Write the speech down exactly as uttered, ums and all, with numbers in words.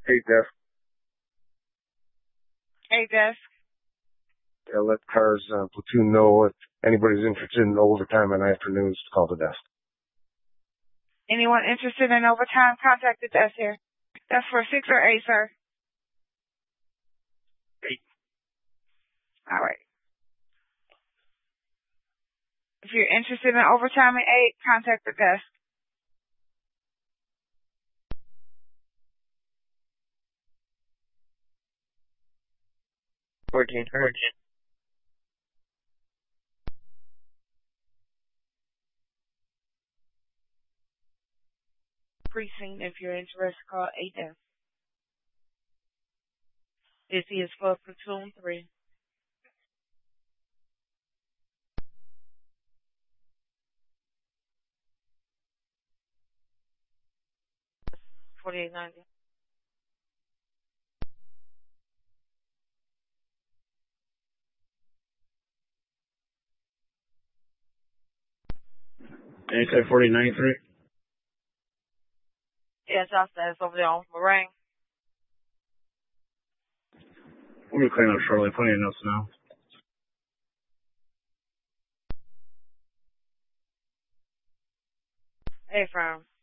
Hey, Desk. Hey, Desk. Yeah, let Cars uh, Platoon know if anybody's interested in overtime on afternoons to call the desk. Anyone interested in overtime, contact the desk here. That's for six or eight, sir. Eight. All right. If you're interested in overtime at eight, contact the desk. Fourteen hundred. Precinct, if you're interested, call eight desk. This is for Platoon three. Forty-eight ninety. And you said forty ninety-three? Yes, I'll say it's over there on Meringue. We'll be cleaning up shortly. Plenty of notes now. Hey, firm.